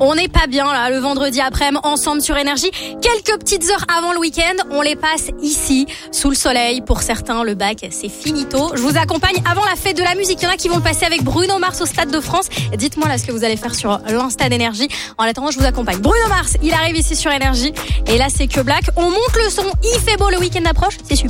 On n'est pas bien là le vendredi après-midi ensemble sur Énergie. Quelques petites heures avant le week-end, on les passe ici sous le soleil. Pour certains, le bac c'est finito. Je vous accompagne avant la fête de la musique. Il y en a qui vont le passer avec Bruno Mars au Stade de France. Dites-moi là ce que vous allez faire sur l'Insta d'Énergie. En attendant, je vous accompagne. Bruno Mars, il arrive ici sur Énergie. Et là c'est que Black. On monte le son. Il fait beau, le week-end approche. C'est super.